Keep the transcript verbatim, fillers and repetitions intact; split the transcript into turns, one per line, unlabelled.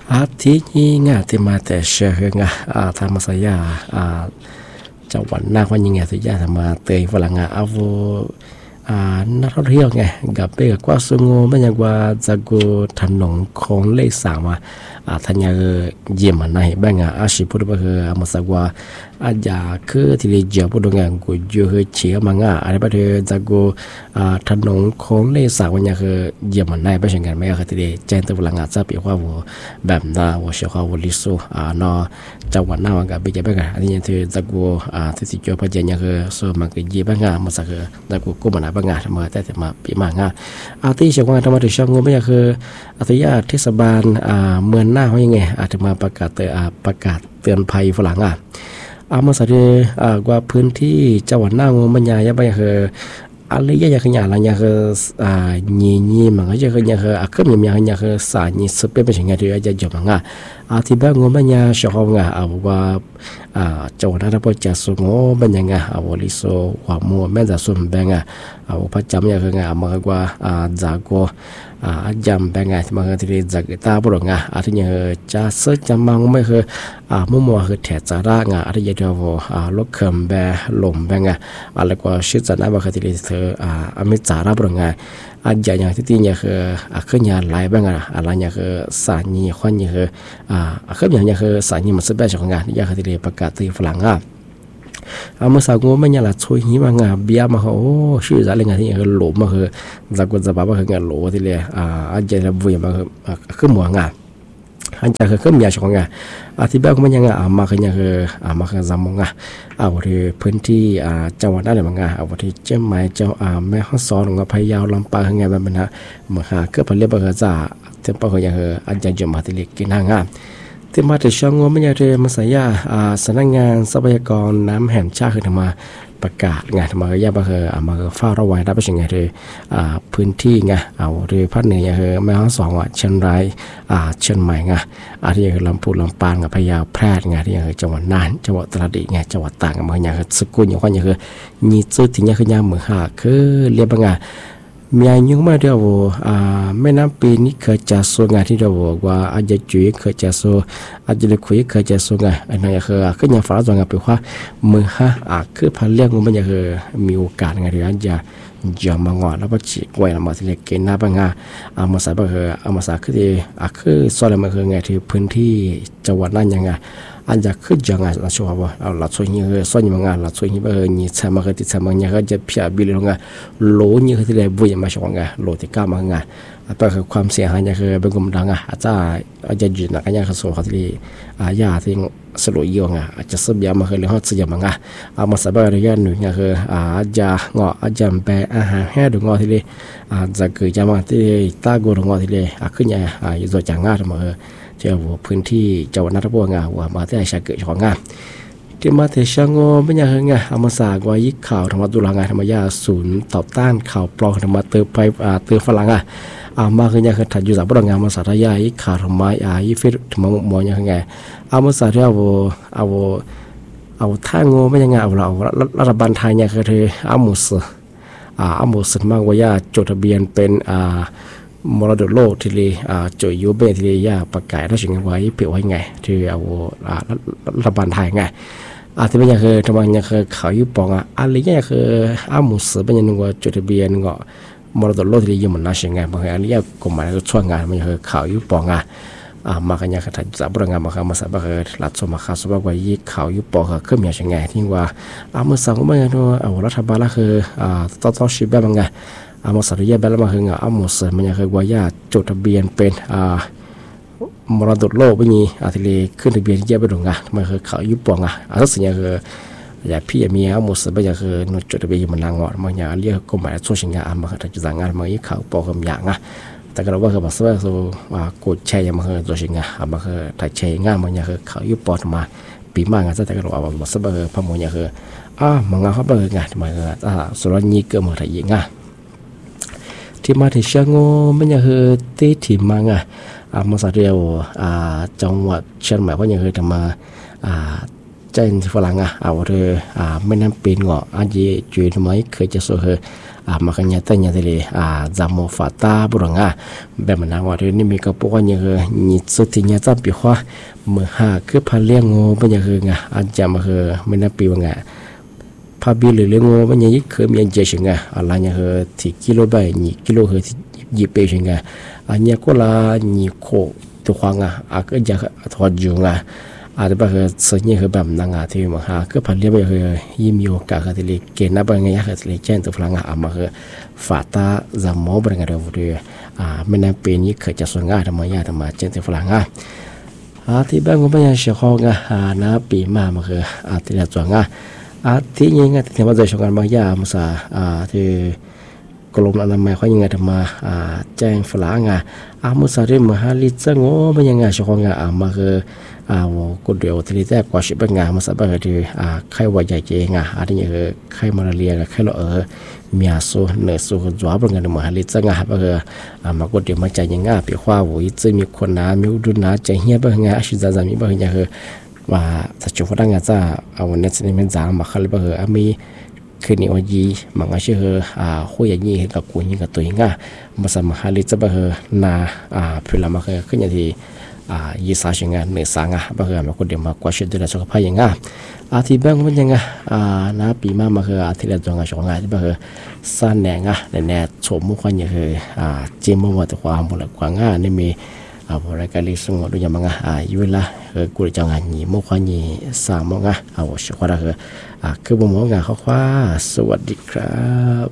อาทิตย์นี้งานที่มาแต่เชื่องาอ่าทำมาสยาอ่าจังหวัดหน้าวันยังไงสุดยอดทำมาเตยฝรั่งอ่ะเอาอ่านักท่องเที่ยวไงกับไปกับกว่าสงบมันยังว่าจะกูถนนของเลขสามอ่ะอ่าทันยาเยี่ยมมันนะเห็นบ้างอ่ะอาชีพพูดไปคืออามาสักว่าอาจจะคือที่เรียกพูดงานกูอยู่คือเชี่ยมังอ่ะอะไรประเดี๋ยวจะกูอ่าถนนของเลขสามวันยังคือเยี่ยมมันนะไม่ใช่กันไม่ก็ที่เรียกแจ้งตัวฝรั่งอ่ะจะเปรียบว่าว่าแบบน่าว่าเชื่อว่าว่าลิซูอ่าเนาะจังหวัดหน้าวันกับไปจะไปกันอันนี้ที่จะกูอ่าที่สิจอพเจยังคือส่วนมันก็ยี่บ้างอ่ะมาสักคือจะกูกูมันอ่ะบ้างอ่ะทำมาแต่มาปีมางาอาทิเชียงว่าทำมาถึงช่างงูไม่ใช่คืออาทิยาเทศบาลอ่าเมืองหน้าเขายังไงอาจจะมาประกาศเตือนประกาศเตือนภัยฝรั่งอ่ะอามาสัตย์อ่ากว่าพื้นที่จังหวัดหน้างูมันยายไม่ใช่คืออะไรยังยังขยันอะไรยังคืออ่ายี่ยี่มันก็จะคือยังคืออาเคมียังยังคือสายยี่สิบเป็นยังไงที่จะจบมั้งอ่ะอาทิบ้างงูมันยาชอบงาเอาว่าอ่าจังหวัดนั้นพอจะส่งงูเป็นยังไงเอาลิโซความมัวแม่จะส่งแบงอ่ะเอาพระจำยังคืองามากกว่าอ่าจากกูอ่าจำแบงอ่ะมันก็ที่จากตาบุรุษงาอาทิยังจะเสิร์ชจำมังไม่คืออ่ามั่วคือแถจาระงาอาทิยังเดียวอ่าลูกเขมแบลมแบงอ่ะอะไรกว่าชื่อจันทร์มันก็ที่เธออ่าอเมจาระบุรุษงาอาจจะอย่างที่ที่เนี่ยคืออาขึ้นยาหลายบ้างอ่ะอะไรเนี่ยคือสารยี่ข้อนี่คืออ่าอาขึ้นอย่างเนี่ยคือสารยี่มันสืบแบบของงานอย่างที่เรียกประกาศที่ฝรั่งอ่ะอามาสาวงูไม่เนี่ยละช่วยหิมางาเบียมาเขาโอ้ชื่ออะไรงานที่คือหลมาคือจากกุศลบ้าคืองานหลที่เรียอ่าอาจจะระบุยมาคือขึ้นหัวงาอันจะคือขึ้นยาของงาอธิบายก็มันยังอ่ามาคือยังคืออ่ามาคือจำมงอ่ะเอาที่พื้นที่อ่าจังหวัดนั่นแหละมั้งอ่ะเอาที่เชียงใหม่เจ้าอ่าแม่ฮ่องสอนของพะเยาลำปางไงแบบนั้นนะมาหาเกือบเป็นเรื่องแบบจะเต็มปากยังคืออันจะจมมาที่เล็กกินห่างอ่ะที่มาถึงช่วงนี้มันยังที่มาสายาอ่าสำนักงานทรัพยากรน้ำแห่งชาติคือทำมาประกาศงานทำมาย่าบ้าคืออ่ามาเฝ้าระวังได้เป็นยังไงที่อ่าพื้นที่ไงเอาที่ภาคเหนือยังคือแม่ฮ่องสอนอ่ะเชียงรายอ่าเชียงใหม่ไงอาที่ยังคือลำพูนลำปางกับพะเยาแพร่ไงที่ยังคือจังหวัดน่านจังหวัดตราดไงจังหวัดตากกับมันยังคือสกุลอย่างว่ายังคือยี่จุดที่ยังคือยังเหมือนหาคือเรียบงามีอายุมาเดียวอ่าแม่น้ำปีนี้เคยจะส่งงานที่เราบอกว่าอาจจะจุยเคยจะส่งอาจจะเลยคุยเคยจะส่งงานอันนั้นก็คือคืออย่างฝรั่งส่งงานไปว่ามือห้าอ่าคือพันเลี้ยงมันยังคือมีโอกาสงานที่อาจจะจะมางอแล้วก็ฉีกไว้แล้วมาที่เล็กเกณฑ์หน้าบ้างอ่ะอามาสายก็คืออามาสายคือที่อ่าคือส่วนอะไรมันคือไงที่พื้นที่จังหวัดนั้นยังไงอันจะขึ้นยังไงเราชัวร์ว่าเอาเราช่วยยี่ส่วนยี่มังงานเราช่วยยี่เออยี่ใช้มาคือที่ใช้มังยี่ก็จะเพียบิลลงอ่ะโหลยี่คือที่เลยบุยมาช่วงไงโหลที่ก้ามังงานแต่คือความเสียหายเนี่ยคือเป็นกลุ่มดังอ่ะอาจจะอาจจะยืนนะก็ยังคือส่วนเขาที่อ่ายาที่สรุปยี่งอ่ะอาจจะสืบยามาคือเรื่องสืบยามังอ่ะเอามาสับอะไรกันหนึ่งเนี่ยคืออาจจะงออาจจะแปลอาหารแห้งหรืองอที่เลยอาจจะเกิดจากมาที่ตากูงอที่เลยอ่ะขึ้นเนี่ยอ่าอยู่ตัวจางงาทำมาเจ้าพื้นที่จังหวัดนราธิวาสงาว่ามาที่ชาเกิดของงาที่มาที่ช่างงเป็นยังไงอามาสากว่ายิข่าวธรรมะตุลางานธรรมยาศูนย์ต่อต้านข่าวปลอมธรรมะเตือนไปอ่าเตือนฝรั่งอ่ะอามาคือยังคือถัดอยู่จากพลังงานมาสาธยายข่าวธรรมะอ่ายิฟิตธรรมะมอยังไงอามาสาที่เอาเอาเอาท่างงเป็นยังไงเอาเรารัฐบาลไทยเนี่ยคือเธออามุสอ่าอามุสมากว่ายาจดทะเบียนเป็นอ่ามรดกโลกที่เลยอ่าจอยยูเบที่เลยยาประกาศราชกิจไว้เปรียบไว้ไงที่เอาอ่ารัฐบาลไทยไงอาที่เป็นอย่างคือทำไมอย่างคือเขายุบปองอ่ะอะไรอย่างคืออามุสเป็นอย่างว่าจดทะเบียนก็มรดกโลกที่เลยยังมันน่าเชื่อไงบางอย่างนี้กฎหมายก็ช่วยงานมันคือเขายุบปองอ่ะอ่ามากันอย่างคือถัดจากบริงานมาคือมาสับคือหลัดสมัครข้าสมัครไว้ยี่เขายุบปองคือขึ้นอย่างเชื่อไงที่ว่าอามุสสั่งว่าอย่างนั้นเอารัฐบาลละคืออ่าต่อต่อชีพแบบไงอามาสัตยาแบบละมาคืออามุสมันยังคือว่าญาติจดทะเบียนเป็นอ่ามรดกโลกไม่มีอาทิเลขึ้นทะเบียนที่แยกไปตรงอ่ะมันคือเขายุบปองอ่ะอาสิ่งนี้คืออย่าพี่อย่ามีอามุสมันยังคือนจดทะเบียนมันนางงอมันยังเรียกกฎหมายช่วยชิงงานมันคือจะสั่งงานมันยี่เขาปองคำอย่างอ่ะแต่ก็เราว่าคือแบบว่าဆိုว่ากดแชร์ยังมันคือตัวชิงงานมันคือถ้าแชร์งานมันยังคือเขายุบปองมาปีมากอ่ะแต่ก็เราว่าแบบว่าพมยังคืออ่ามันงานเขาเป็นงานมันคืออ่าส่วนนี้เกิดมาได้ยังไงที่มาที่เชียงโง่ไม่ยังคือที่ที่มังอ่ะอ่ามาสัตว์เดียวอ่าจังหวัดเชียงใหม่ก็ยังคือทำมาอ่าใจฝรั่งอ่ะเอาเธออ่าไม่น้ำปีนเงาะอาจีจุยทำไมเคยจะสู้เธออ่ามากันเนี่ยแต่เนี่ยเลยอ่าจามฟาตาบุรงอ่ะแบบมันนะว่าเรื่องนี้มีก็พวกเนี่ยคือนี่สุดที่เนี่ยจะปีว่าเมื่อหาคือพาเลี้ยงงูเป็นอย่างคือไงอาจจะมาคือไม่น่าปีว่าไงพาบิลหรือเลี้ยงงูเป็นอย่างนี้คือมีเจชิงไงอะไรเนี่ยคือที่กิโลใบนี่กิโลคือยี่เปชิงไงอันนี้ก็ละนี่โคตัวควางอ่ะอาก็จะทอดจุงอ่ะอาจจะแบบสิ่งนี้คือแบบนางอาที่มาหาคือพันเลี้ยงไปคือยิ่มีโอกาสที่เลี้ยงเกณฑ์นับเป็นไงคือเลี้ยงเช่นตัวฝรั่งอ่ะมาคือฝาตาจำมอเป็นไงเดี๋ยวดูอ่าไม่น่าเป็นนี่เคยจะส่งง่ายทำไมยากทำไมเช่นตัวฝรั่งอ่ะอาที่บ้านก็ไม่ยังเชื่อเขาไงอ่านะปีมามาคืออาที่เราส่งง่ายอาที่ยังไงที่มาจะส่งกันมายามาซาอ่าที่กรมอนามัยเขายังไงทำมาอ่าแจ้งฝรั่งอ่ะอามุสาเรมหาลิจังโอ้ไม่ยังไงเชื่อเขาไงอ่ามาคืออ่าว่าก็เดี๋ยวที่แรกกว่าชิบงานมาสับแบบที่อ่าไข้หวัดใหญ่เจงอ่ะอันนี้คือไข้มาลาเรียกับไข้ละเออมีอาสูเนื้อสูจัวบางงานมาหาลิจังอ่ะแบบคืออ่ามาก็เดี๋ยวมาใจยังง่ายไปคว้าวุ้ยจะมีคนน้ำมีอุดน้ำใจเหี้ยบางงานอาชีพจะมีบางอย่างคือว่าถ้าจุดพลังงานจะเอาวันนี้จะมีมันจางมาขัดแบบคืออามีคืนนี้วันยี่มันก็ชื่ออ่าคุยอย่างนี้กับกูนี่กับตัวง่ายมาสัมหาลิจะแบบคือนาอ่าเพื่อมาคือขึ้นอย่างที่อ่ายี่สาชิงานเนื้อสังอ่ะบางอย่างมันก็เดี๋ยวมากว่าชุดดูแลสุขภาพยังไงอาทิตย์บางมันยังไงอ่าน้าปีมามาคืออาทิตย์ละจงงานสองงานที่บางคือสั้นแหน่งอ่ะแหน่ชมมุขวันยังคืออ่าเจียมมัวแต่ความบุญกว่างานนี่มีอ่าบริการลิสงดูยังมังอ่าอยู่ละคือกูจะงานนี้มุขวันนี้สามมังอ่ะเอาชัวร์ละคืออ่าคือบุญมังอ่ะเขาคว้าสวัสดีครับ